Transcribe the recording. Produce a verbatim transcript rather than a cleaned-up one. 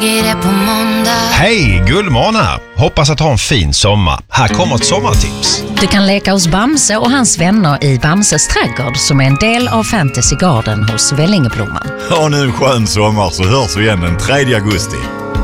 Är det på måndag? Hej, Gullmån här. Hoppas att ha en fin sommar. Här kommer ett sommartips. Du kan leka hos Bamse och hans vänner i Bamses trädgård som är en del av Fantasy Garden hos Vällingeblomman. Ha nu en skön sommar så hörs vi igen den tredje augusti.